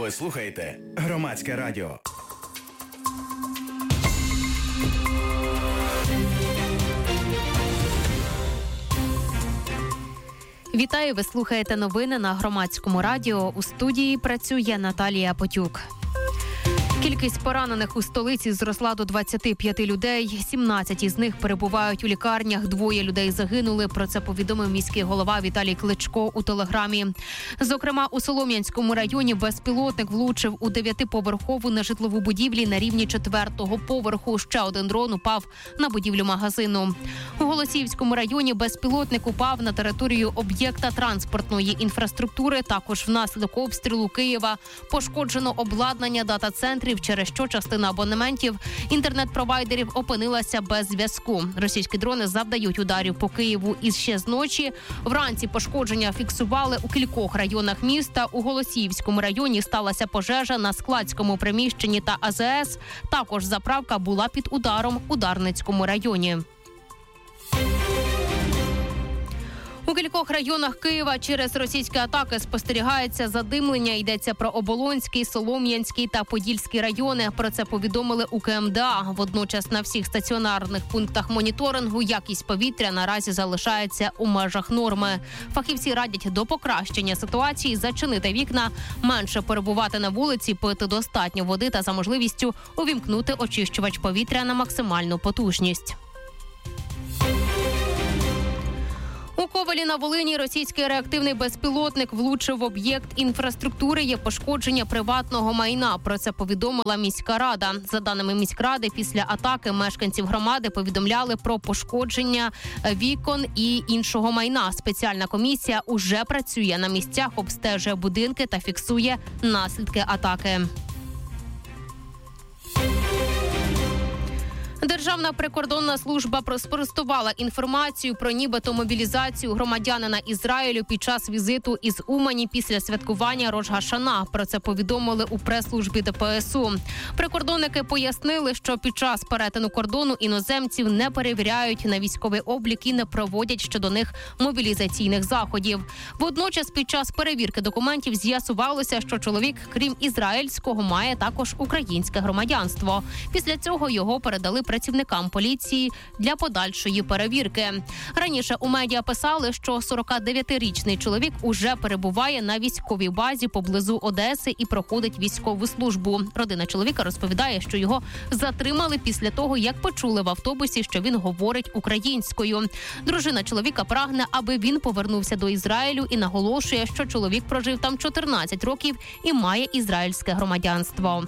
Ви слухаєте Громадське радіо. Вітаю, ви слухаєте новини на Громадському радіо. У студії працює Наталія Потюк. Кількість поранених у столиці зросла до 25 людей. 17 із них перебувають у лікарнях. 2 людей загинули. Про це повідомив міський голова Віталій Кличко у телеграмі. Зокрема, у Солом'янському районі безпілотник влучив у 9-поверхову нежитлову будівлю на рівні 4-го поверху. Ще один дрон упав на будівлю магазину. У Голосіївському районі безпілотник упав на територію об'єкта транспортної інфраструктури. Також внаслідок обстрілу Києва пошкоджено обладнання дата-центрів, через що частина абонементів інтернет-провайдерів опинилася без зв'язку. Російські дрони завдають ударів по Києву і ще з ночі. Вранці пошкодження фіксували у кількох районах міста. У Голосіївському районі сталася пожежа на складському приміщенні та АЗС. Також заправка була під ударом у Дарницькому районі. У кількох районах Києва через російські атаки спостерігається задимлення. Йдеться про Оболонський, Солом'янський та Подільський райони. Про це повідомили у КМДА. Водночас на всіх стаціонарних пунктах моніторингу якість повітря наразі залишається у межах норми. Фахівці радять до покращення ситуації зачинити вікна, менше перебувати на вулиці, пити достатньо води та за можливістю увімкнути очищувач повітря на максимальну потужність. У Ковелі на Волині російський реактивний безпілотник влучив в об'єкт інфраструктури. Є пошкодження приватного майна. Про це повідомила міська рада. За даними міськради, після атаки мешканців громади повідомляли про пошкодження вікон і іншого майна. Спеціальна комісія уже працює на місцях, обстежує будинки та фіксує наслідки атаки. Державна прикордонна служба спростувала інформацію про нібито мобілізацію громадянина Ізраїлю під час візиту із Умані після святкування Рош-га-Шана. Про це повідомили у прес-службі ДПСУ. Прикордонники пояснили, що під час перетину кордону іноземців не перевіряють на військовий облік і не проводять щодо них мобілізаційних заходів. Водночас під час перевірки документів з'ясувалося, що чоловік, крім ізраїльського, має також українське громадянство. Після цього його передали працівникам поліції для подальшої перевірки. Раніше у медіа писали, що 49-річний чоловік уже перебуває на військовій базі поблизу Одеси і проходить військову службу. Родина чоловіка розповідає, що його затримали після того, як почули в автобусі, що він говорить українською. Дружина чоловіка прагне, аби він повернувся до Ізраїлю і наголошує, що чоловік прожив там 14 років і має ізраїльське громадянство.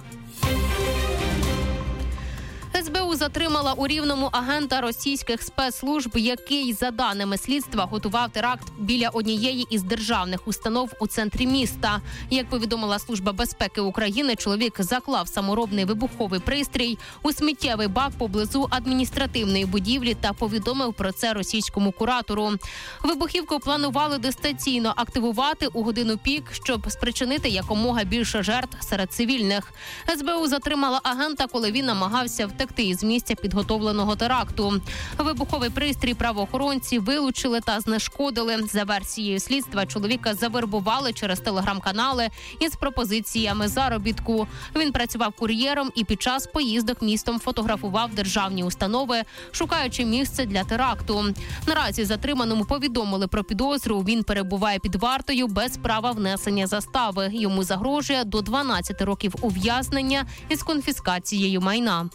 СБУ затримала у Рівному агента російських спецслужб, який, за даними слідства, готував теракт біля однієї із державних установ у центрі міста. Як повідомила Служба безпеки України, чоловік заклав саморобний вибуховий пристрій у сміттєвий бак поблизу адміністративної будівлі та повідомив про це російському куратору. Вибухівку планували дистанційно активувати у годину пік, щоб спричинити якомога більше жертв серед цивільних. СБУ затримала агента, коли він намагався втекти із місця підготовленого теракту. Вибуховий пристрій правоохоронці вилучили та знешкодили. За версією слідства, чоловіка завербували через телеграм-канали із пропозиціями заробітку. Він працював кур'єром і під час поїздок містом фотографував державні установи, шукаючи місце для теракту. Наразі затриманому повідомили про підозру. Він перебуває під вартою без права внесення застави. Йому загрожує до 12 років ув'язнення із конфіскацією майна.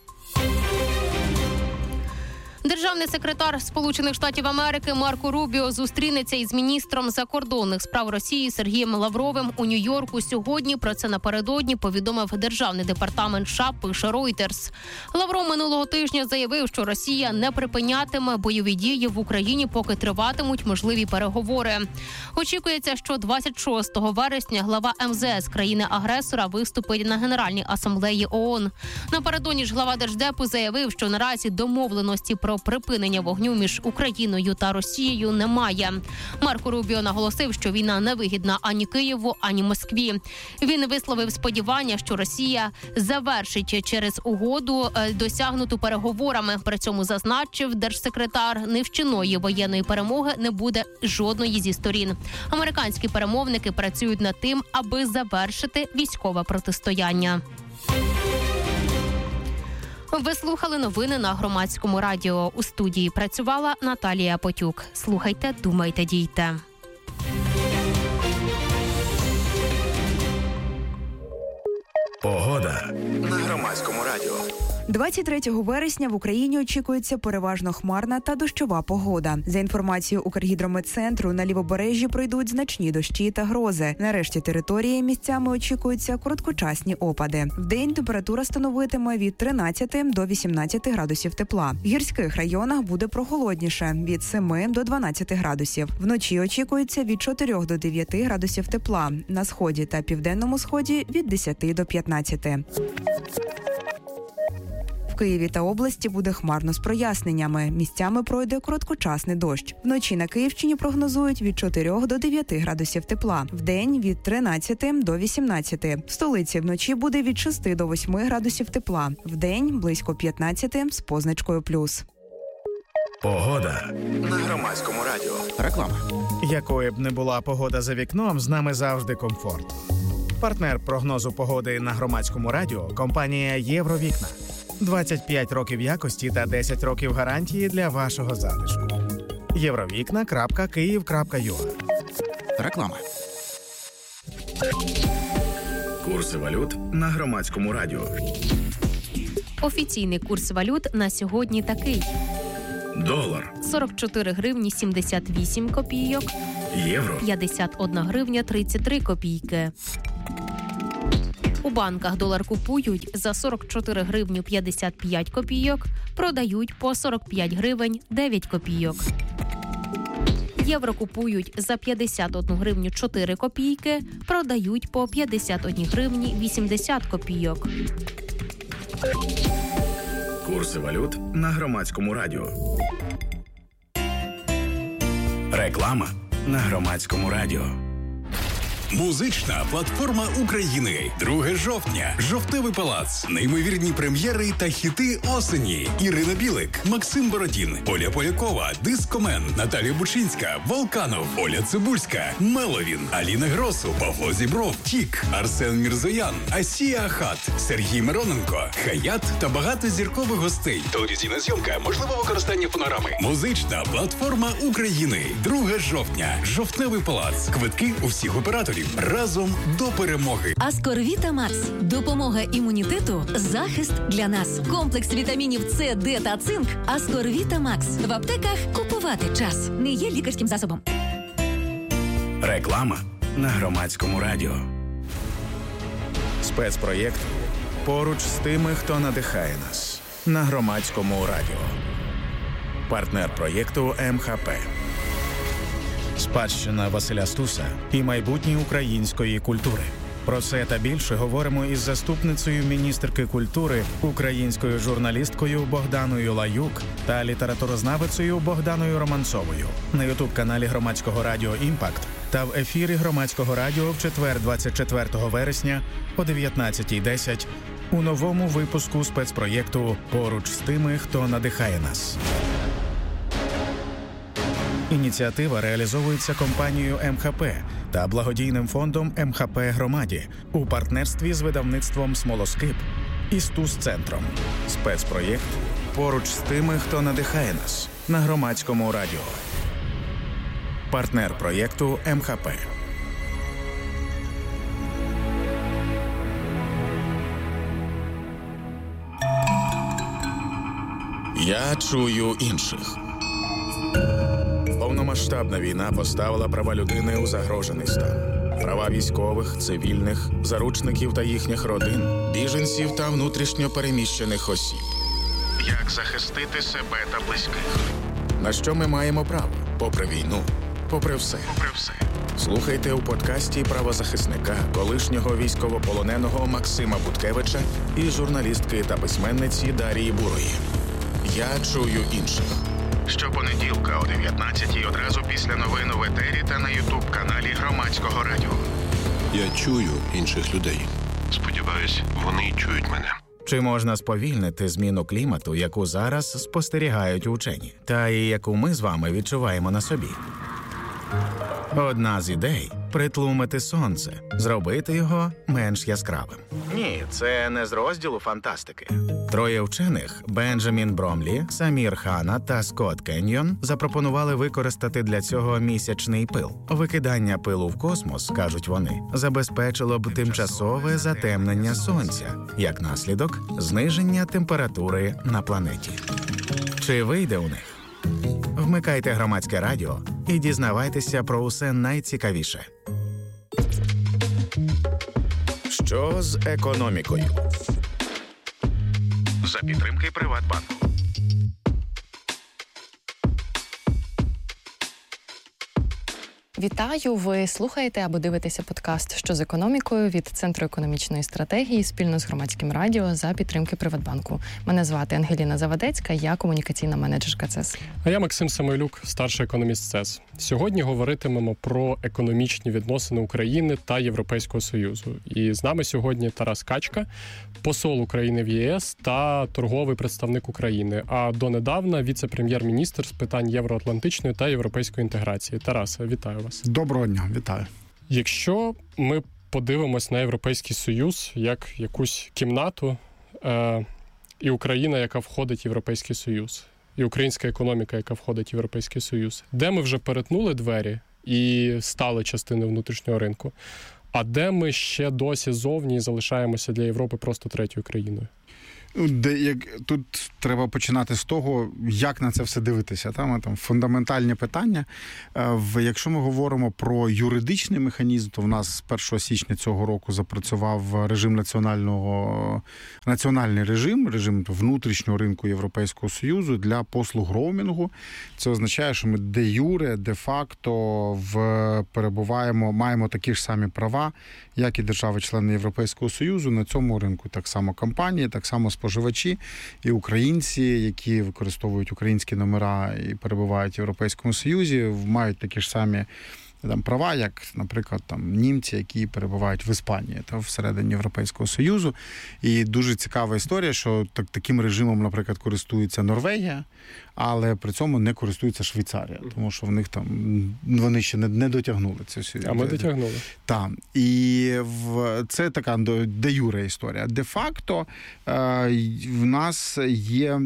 Державний секретар Сполучених Штатів Америки Марко Рубіо зустрінеться із міністром закордонних справ Росії Сергієм Лавровим у Нью-Йорку сьогодні. Про це напередодні повідомив Державний департамент США, пише Reuters. Лавров минулого тижня заявив, що Росія не припинятиме бойові дії в Україні, поки триватимуть можливі переговори. Очікується, що 26 вересня глава МЗС країни-агресора виступить на Генеральній асамблеї ООН. Напередодні ж глава Держдепу заявив, що наразі домовленості про про припинення вогню між Україною та Росією немає. Марко Рубіо наголосив, що війна не вигідна ані Києву, ані Москві. Він висловив сподівання, що Росія завершить через угоду, досягнуту переговорами. При цьому зазначив держсекретар, невчинної воєнної перемоги не буде жодної зі сторін. Американські перемовники працюють над тим, аби завершити військове протистояння. Ви слухали новини на Громадському радіо. У студії працювала Наталія Потюк. Слухайте, думайте, дійте. Погода на Громадському радіо. 23 вересня в Україні очікується переважно хмарна та дощова погода. За інформацією Укргідрометцентру, на лівобережжі пройдуть значні дощі та грози. На решті території місцями очікуються короткочасні опади. Вдень температура становитиме від 13 до 18 градусів тепла. В гірських районах буде прохолодніше – від 7 до 12 градусів. Вночі очікується від 4 до 9 градусів тепла. На сході та південному сході – від 10 до 15. В Києві та області буде хмарно з проясненнями. Місцями пройде короткочасний дощ. Вночі на Київщині прогнозують від 4 до 9 градусів тепла. Вдень – від 13 до 18. В столиці вночі буде від 6 до 8 градусів тепла. Вдень – близько 15 з позначкою плюс. Погода на Громадському радіо. Реклама. Якою б не була погода за вікном, з нами завжди комфорт. Партнер прогнозу погоди на Громадському радіо – компанія «Євровікна». 25 років якості та 10 років гарантії для вашого затишку. Євровікна.Київ.ua. Реклама. Курси валют на Громадському радіо. Офіційний курс валют на сьогодні такий. Долар. 44 гривні 78 копійок. Євро. 51 гривня 33 копійки. У банках долар купують за 44 гривні 55 копійок, продають по 45 гривень 9 копійок. Євро купують за 51 гривню 4 копійки, продають по 51 гривні 80 копійок. Курси валют на Громадському радіо. Реклама на Громадському радіо. Музична платформа України. 2 жовтня. Жовтневий палац. Неймовірні прем'єри та хіти осені. Ірина Білик, Максим Бородін, Оля Полякова, Дискомен, Наталія Бучинська, Волканов, Оля Цибульська, Меловін, Аліна Гросу, Павло Зібров, Тік, Арсен Мірзоян, Асія Ахат, Сергій Мироненко, Хаят та багато зіркових гостей. Телевізійна зйомка, можливе використання фонограми. Музична платформа України. 2 жовтня. Жовтневий палац. Квитки у всіх операторів. Разом до перемоги. Аскорвіта Макс. Допомога імунітету. Захист для нас. Комплекс вітамінів С, Д та цинк. Аскорвіта Макс. В аптеках купувати час. Не є лікарським засобом. Реклама на Громадському радіо. Спецпроєкт «Поруч з тими, хто надихає нас» на Громадському радіо. Партнер проєкту МХП. Спадщина Василя Стуса і майбутнє української культури. Про це та більше говоримо із заступницею міністерки культури, українською журналісткою Богданою Лаюк та літературознавицею Богданою Романцовою на ютуб-каналі Громадського радіо «Імпакт» та в ефірі Громадського радіо в четвер 24 вересня о 19:10 у новому випуску спецпроєкту «Поруч з тими, хто надихає нас». Ініціатива реалізовується компанією МХП та благодійним фондом МХП Громаді у партнерстві з видавництвом «Смолоскип» і Стус-центром. Спецпроєкт «Поруч з тими, хто надихає нас» на Громадському радіо. Партнер проєкту МХП. Я чую інших. Повномасштабна війна поставила права людини у загрожений стан. Права військових, цивільних, заручників та їхніх родин, Біженців та внутрішньо переміщених осіб. як захистити себе та близьких. На що ми маємо право, попри війну, попри все. Слухайте у подкасті правозахисника, колишнього військовополоненого Максима Буткевича і журналістки та письменниці Дарії Бурої. Я чую інших. Щопонеділка о 19-й одразу після новин в етері та на ютуб-каналі Громадського радіо. Я чую інших людей. Сподіваюсь, вони чують мене. Чи можна сповільнити зміну клімату, яку зараз спостерігають учені, та і яку ми з вами відчуваємо на собі? Одна з ідей – притлумити сонце, зробити його менш яскравим. Ні, це не з розділу фантастики. Троє вчених – Бенджамін Бромлі, Самір Хана та Скотт Кеньйон – запропонували використати для цього місячний пил. Викидання пилу в космос, кажуть вони, забезпечило б тимчасове затемнення сонця, як наслідок – зниження температури на планеті. Чи вийде у них? Вмикайте Громадське радіо і дізнавайтеся про усе найцікавіше. Що з економікою? За підтримки Приватбанку. Вітаю! Ви слухаєте або дивитеся подкаст «Що з економікою» від Центру економічної стратегії спільно з Громадським радіо за підтримки Приватбанку. Мене звати Ангеліна Завадецька, я комунікаційна менеджерка ЦЕС. А я Максим Самойлюк, старший економіст ЦЕС. Сьогодні говоритимемо про економічні відносини України та Європейського Союзу. І з нами сьогодні Тарас Качка, посол України в ЄС та торговий представник України, а донедавна віце-прем'єр-міністр з питань євроатлантичної та європейської інтеграції. Тарасе, вітаю вас. Доброго дня, вітаю. Якщо ми подивимось на Європейський Союз як якусь кімнату, і Україна, яка входить в Європейський Союз, і українська економіка, яка входить в Європейський Союз, де ми вже перетнули двері і стали частиною внутрішнього ринку, а де ми ще досі зовні і залишаємося для Європи просто третьою країною? Тут треба починати з того, як на це все дивитися. Там фундаментальні питання. Якщо ми говоримо про юридичний механізм, то в нас з 1 січня цього року запрацював національний режим внутрішнього ринку Європейського Союзу для послуг роумінгу. Це означає, що ми де-юре, де-факто маємо такі ж самі права, як і держави-члени Європейського Союзу на цьому ринку. Так само компанії, так само споживачі і українці, які використовують українські номера і перебувають в Європейському Союзі, мають такі ж самі права, як, наприклад, німці, які перебувають в Іспанії та всередині Європейського Союзу. І дуже цікава історія, що таким режимом, наприклад, користується Норвегія, але при цьому не користується Швейцарія, тому що в них вони ще не дотягнули це все. А ми дотягнули. Так. І це така де-юре історія. Де-факто в нас є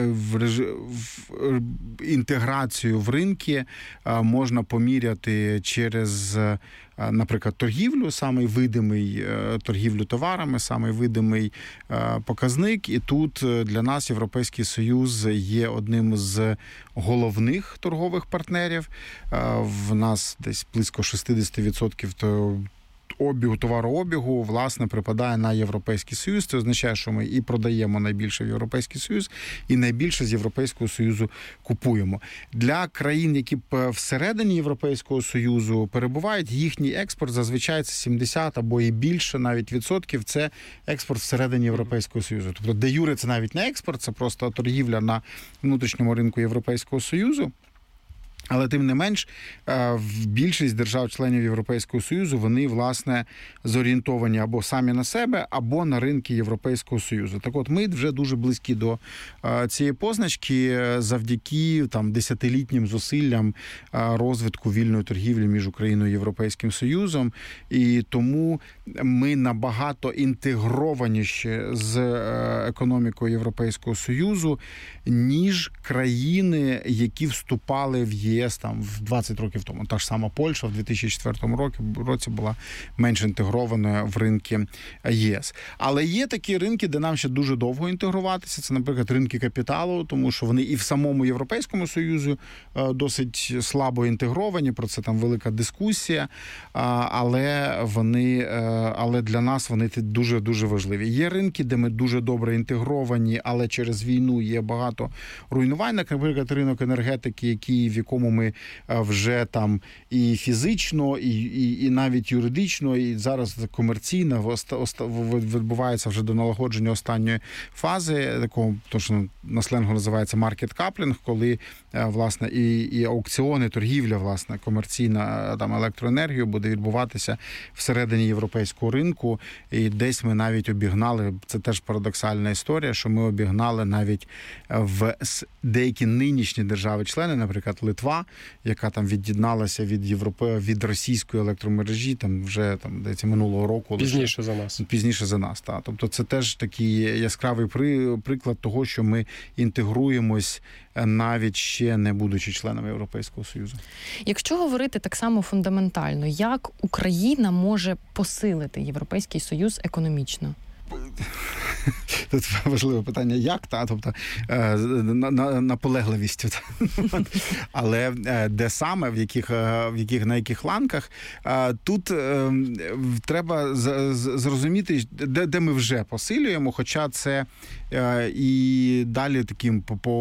інтеграцію в ринки можна поміряти через, наприклад, торгівлю, самий видимий торгівлю товарами, самий видимий показник. І тут для нас Європейський Союз є одним з головних торгових партнерів. В нас десь близько 60% товарообігу, власне, припадає на Європейський Союз. Це означає, що ми і продаємо найбільше в Європейський Союз, і найбільше з Європейського Союзу купуємо. Для країн, які всередині Європейського Союзу перебувають, їхній експорт зазвичай це 70 або і більше навіть відсотків, це експорт всередині Європейського Союзу. Тобто де-юре це навіть не експорт, це просто торгівля на внутрішньому ринку Європейського Союзу. Але тим не менш, більшість держав-членів Європейського Союзу, вони, власне, зорієнтовані або самі на себе, або на ринки Європейського Союзу. Так от, ми вже дуже близькі до цієї позначки завдяки десятилітнім зусиллям розвитку вільної торгівлі між Україною і Європейським Союзом. І тому ми набагато інтегрованіші з економікою Європейського Союзу, ніж країни, які вступали в ЄС в 20 років тому. Та ж сама Польща в 2004 році була менш інтегрованою в ринки ЄС. Але є такі ринки, де нам ще дуже довго інтегруватися. Це, наприклад, ринки капіталу, тому що вони і в самому Європейському Союзі досить слабо інтегровані, про це велика дискусія, але для нас вони дуже-дуже важливі. Є ринки, де ми дуже добре інтегровані, але через війну є багато руйнувань, наприклад, ринок енергетики, в якому якому ми вже там і фізично, і навіть юридично, і зараз комерційно відбувається вже до налагодження останньої фази, такого, то, що на сленгу називається маркет-каплінг, коли, власне, і аукціони, торгівля, власне, комерційна там електроенергію буде відбуватися всередині європейського ринку, і десь ми навіть обігнали, це теж парадоксальна історія, що ми обігнали навіть в деякі нинішні держави-члени, наприклад, Литва, яка там від'єдналася від російської електромережі, там вже там здається минулого року. Пізніше за нас, так. Тобто це теж такий яскравий приклад того, що ми інтегруємось навіть ще не будучи членами Європейського Союзу. Якщо говорити так само фундаментально, як Україна може посилити Європейський Союз економічно? Тут важливе питання, як, тобто наполегливістю. Але де саме, на яких ланках, тут треба зрозуміти, де ми вже посилюємо, хоча це і далі таким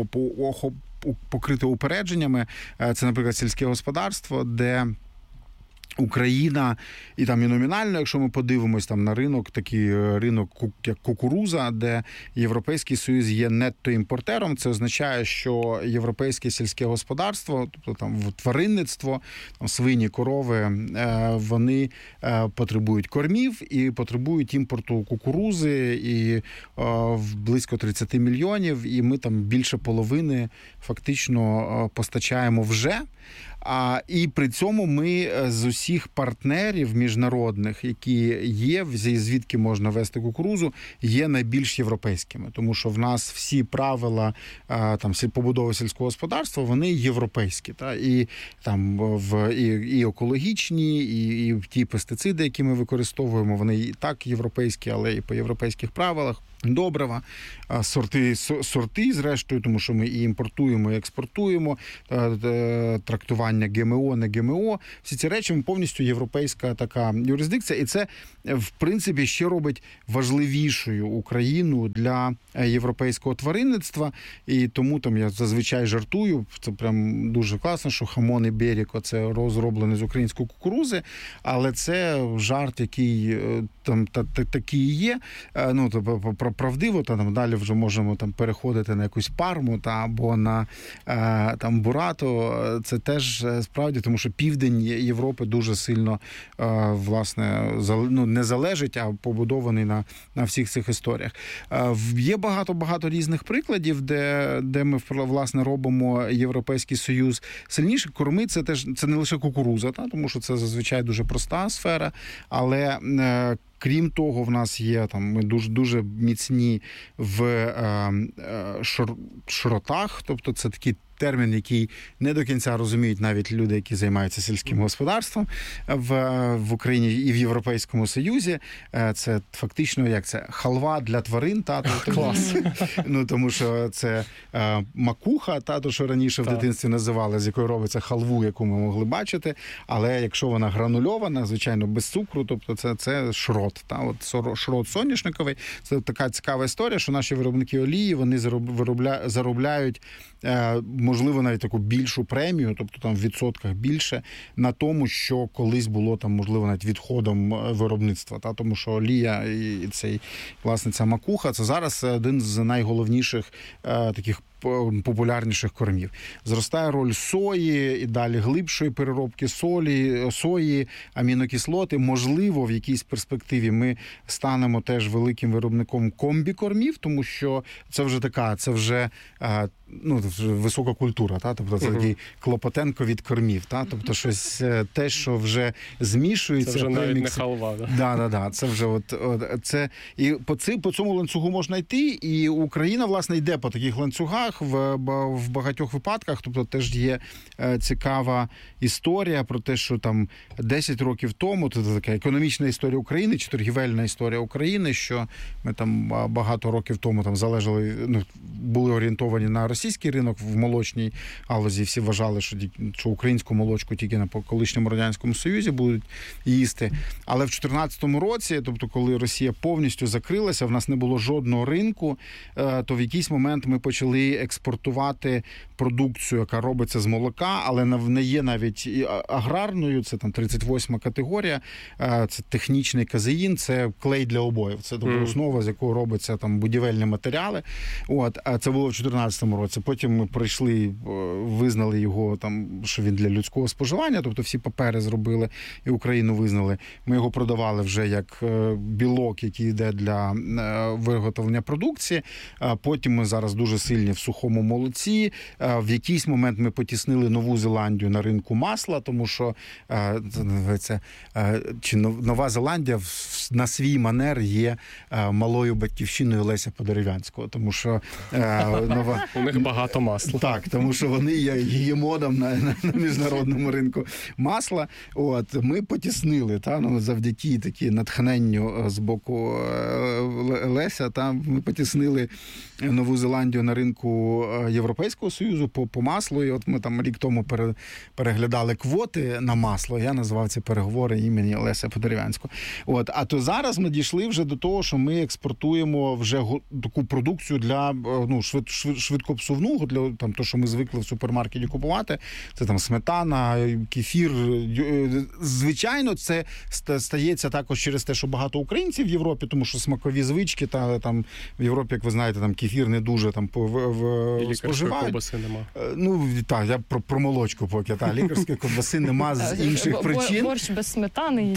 покрите упередженнями. Це, наприклад, сільське господарство, де Україна, і там і номінально, якщо ми подивимось там на ринок, такий ринок, як кукуруза, де Європейський Союз є нетто-імпортером, це означає, що європейське сільське господарство, тобто там тваринництво, там свині, корови, вони потребують кормів і потребують імпорту кукурузи, і близько 30 мільйонів, і ми там більше половини фактично постачаємо вже. І при цьому ми з усіх партнерів міжнародних, які є, звідки можна вести кукурузу, є найбільш європейськими. Тому що в нас всі правила там побудови сільського господарства, вони європейські. І там і екологічні, і ті пестициди, які ми використовуємо, вони і так європейські, але і по європейських правилах. Добрива, сорти, зрештою, тому що ми і імпортуємо, і експортуємо, трактування ГМО, не ГМО. Всі ці речі повністю європейська така юрисдикція. І це, в принципі, ще робить важливішою Україну для європейського тваринництва. І тому там я зазвичай жартую, це прям дуже класно, що хамон і беріко – це розроблений з української кукурузи, але це жарт, який там такий є. Ну, правдиво, там далі вже можемо там переходити на якусь парму або на там бурато. Це теж справді, тому що південь Європи дуже сильно власне не залежить, а побудований на всіх цих історіях. Є багато різних прикладів, де ми власне робимо Європейський Союз сильніше. Корми це не лише кукуруза, тому що це зазвичай дуже проста сфера, але крім того, в нас є там, ми дуже міцні в шротах, тобто це такий термін, який не до кінця розуміють навіть люди, які займаються сільським господарством в Україні і в Європейському Союзі. Це фактично, як це, халва для тварин, клас. Ну, тому що це макуха, то, що раніше в дитинстві називали, з якої робиться халву, яку ми могли бачити, але якщо вона гранульована, звичайно, без цукру, тобто це шрот. От шрот соняшниковий. Це така цікава історія, що наші виробники олії, вони заробляють можливо, навіть таку більшу премію, тобто там в відсотках більше, на тому, що колись було там, можливо, навіть відходом виробництва. Тому що олія і власне, ця макуха – це зараз один з найголовніших таких популярніших кормів. Зростає роль сої і далі глибшої переробки сої, амінокислоти. Можливо, в якійсь перспективі ми станемо теж великим виробником комбікормів, тому що це вже висока культура, тобто це такий Клопотенко від кормів, тобто щось те, що вже змішується. Це вже навіть не халва. Да. Це вже це і по цьому ланцюгу можна йти, і Україна, власне, йде по таких ланцюгах в багатьох випадках, тобто теж є цікава історія про те, що там 10 років тому, це така економічна історія України чи торгівельна історія України, що ми там багато років тому там залежали, були орієнтовані на російський ринок в молочній галузі, всі вважали, що українську молочку тільки на колишньому Радянському Союзі будуть їсти. Але в 2014 році, тобто коли Росія повністю закрилася, в нас не було жодного ринку, то в якийсь момент ми почали експортувати продукцію, яка робиться з молока, але не є навіть і аграрною, це там 38 категорія, це технічний казеїн, це клей для обоїв, це основа, з якого робиться там будівельні матеріали. Це було в 2014 році. Потім ми прийшли, визнали його там, що він для людського споживання, тобто всі папери зробили і Україну визнали. Ми його продавали вже як білок, який йде для виготовлення продукції. Потім ми зараз дуже сильні в сухому молоці. В якийсь момент ми потіснили Нову Зеландію на ринку масла, тому що Нова Зеландія на свій манер є малою батьківщиною Леся Подерев'янського, тому що у них багато масла. Так, тому що вони є гегемоном на міжнародному ринку масла. Ми потіснили, завдяки такі натхненню з боку Леся, ми потіснили Нову Зеландію на ринку Європейського Союзу по маслу. І ми там рік тому переглядали квоти на масло. Я назвав ці переговори імені Леся Подерев'янського. А то зараз ми дійшли вже до того, що ми експортуємо вже таку продукцію для швидкопсувного, для то, що ми звикли в супермаркеті купувати. Це там сметана, кефір. Звичайно, це стається також через те, що багато українців в Європі, тому що смакові звички, та там в Європі, як ви знаєте, там кефір не дуже там споживають. Ковбаси нема. Я про молочку поки, лікарської ковбаси нема з інших причин. Борщ без сметани.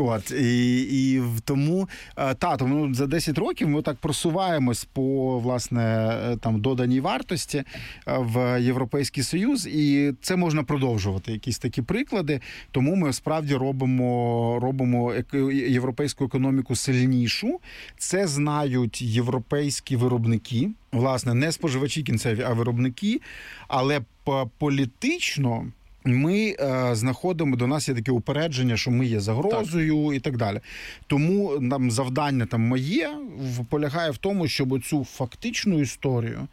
І тому за 10 років ми так просуваємось по, власне, там доданій вартості в Європейський Союз, і це можна продовжувати, якісь такі приклади. Тому ми справді робимо європейську економіку сильнішу. Це знають європейські виробники, власне, не споживачі кінцеві, а виробники, але політично ми знаходимо, до нас є таке упередження, що ми є загрозою і так далі. Тому нам завдання моє полягає в тому, щоб оцю фактичну історію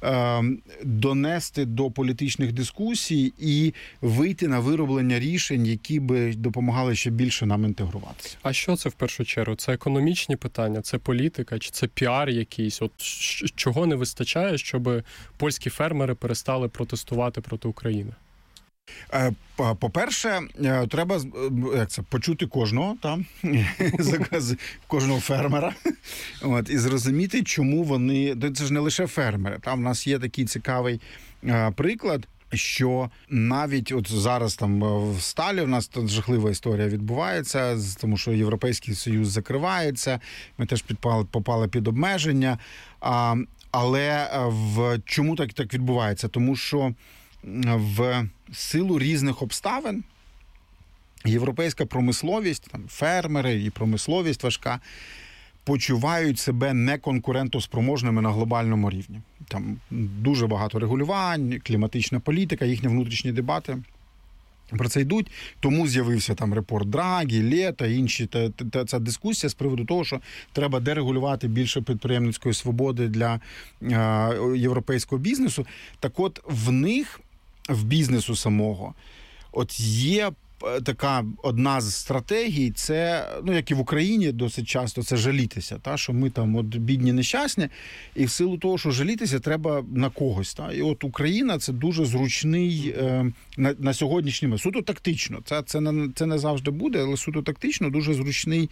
донести до політичних дискусій і вийти на вироблення рішень, які би допомагали ще більше нам інтегруватися. А що це в першу чергу? Це економічні питання, це політика, чи це піар якийсь? Чого не вистачає, щоб польські фермери перестали протестувати проти України? По-перше, треба почути кожного, кожного фермера, і зрозуміти, чому вони... Це ж не лише фермери. Там в нас є такий цікавий приклад, що навіть зараз в Сталі в нас жахлива історія відбувається, тому що Європейський Союз закривається, ми теж попали під обмеження. Але чому так відбувається? Тому що в силу різних обставин європейська промисловість, фермери і промисловість важка, почувають себе неконкурентоспроможними на глобальному рівні. Там дуже багато регулювань, кліматична політика, їхні внутрішні дебати про це йдуть. Тому з'явився репорт Драгі, Лето, інші. Ця дискусія з приводу того, що треба дерегулювати більше підприємницької свободи для європейського бізнесу. Так от в них, в бізнесу самого, є така одна з стратегій, це, як і в Україні досить часто, це жалітися, що ми бідні, нещасні, і в силу того, що жалітися треба на когось. І Україна – це дуже зручний на сьогоднішній суто тактично, це не завжди буде, але суто тактично дуже зручний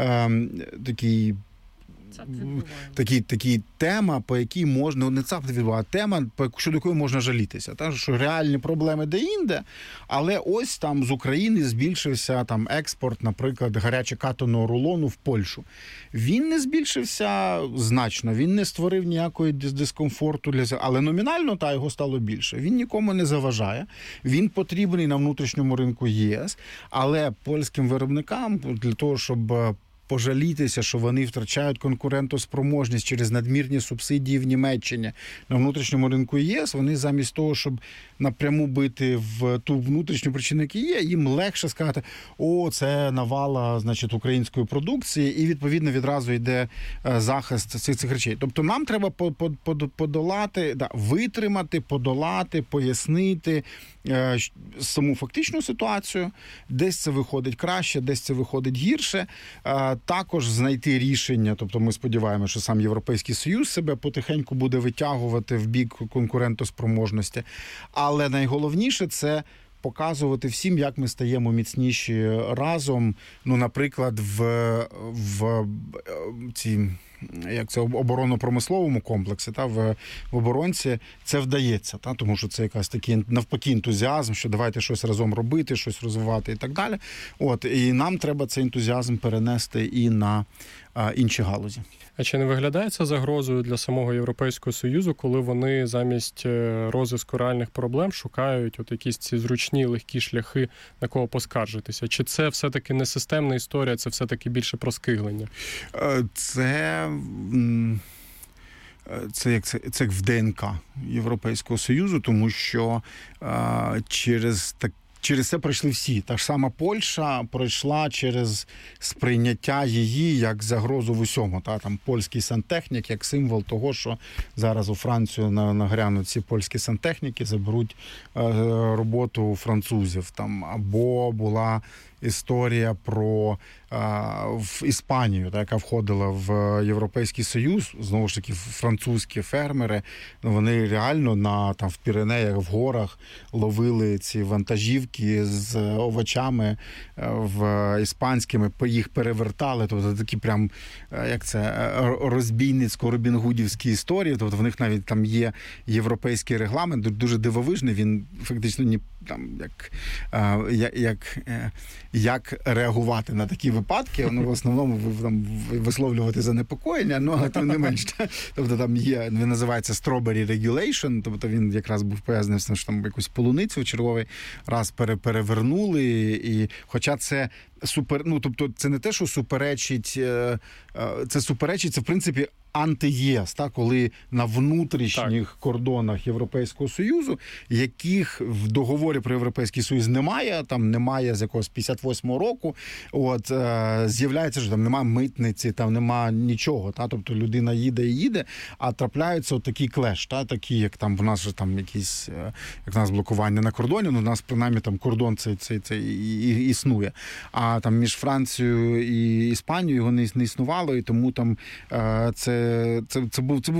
такий тема, по якій можна, не ЦАП відбуває, тема, щодо якої можна жалітися. Що реальні проблеми де-інде, але ось там з України збільшився експорт, наприклад, гаряче-катаного рулону в Польщу. Він не збільшився значно, він не створив ніякої дискомфорту, але номінально його стало більше. Він нікому не заважає, він потрібний на внутрішньому ринку ЄС, але польським виробникам для того, щоб пожалітися, що вони втрачають конкурентоспроможність через надмірні субсидії в Німеччині на внутрішньому ринку ЄС, вони замість того, щоб напряму бити в ту внутрішню причину, яка є, їм легше сказати, це навала, української продукції, і, відповідно, відразу йде захист цих речей. Тобто нам треба подолати, витримати, подолати, пояснити саму фактичну ситуацію. Десь це виходить краще, десь це виходить гірше. також знайти рішення, тобто ми сподіваємося, що сам Європейський Союз себе потихеньку буде витягувати в бік конкурентоспроможності. Але найголовніше – це показувати всім, як ми стаємо міцніші разом. Ну, наприклад, в цій, як це, оборонно-промисловому комплексі, в оборонці це вдається, тому що це якась такий навпаки ентузіазм, що давайте щось разом робити, щось розвивати і так далі. І нам треба цей ентузіазм перенести і на інші галузі. А чи не виглядає це загрозою для самого Європейського Союзу, коли вони замість розв'язку реальних проблем шукають якісь ці зручні, легкі шляхи, на кого поскаржитися? Чи це все-таки не системна історія, це все-таки більше про скиглення? Це як в ДНК Європейського Союзу, тому що через це пройшли всі. Та ж сама Польща пройшла через сприйняття її як загрозу в усьому. Там польський сантехнік як символ того, що зараз у Францію нагрянуть ці польські сантехніки, заберуть роботу у французів. Або була історія про в Іспанію, яка входила в Європейський Союз, знову ж таки, французькі фермери, вони реально в Піренеях, в горах ловили ці вантажівки з овочами іспанськими, їх перевертали, тобто такі прям, як це, розбійницько-робінгудівські історії, тобто в них навіть там є європейський регламент, дуже дивовижний, він фактично як реагувати на такі випадки, в основному висловлювати занепокоєння, але тим не менш. Тобто там є, він називається Strawberry Regulation, тобто він якраз був пов'язаний з тим, що там якусь полуницю в черговий раз перевернули, і хоча це тобто це не те, що суперечить, це в принципі анти-ЄС, коли на внутрішніх кордонах Європейського Союзу, яких в договорі про Європейський Союз немає, там немає з якогось 58-го року, з'являється, що там немає митниці, там немає нічого, тобто людина їде, а трапляються такий клеш, такі, як там в нас же там якісь, як в нас блокування на кордоні, у нас принаймні там кордон цей існує, а там між Францією і Іспанією його не існувало, і тому там це був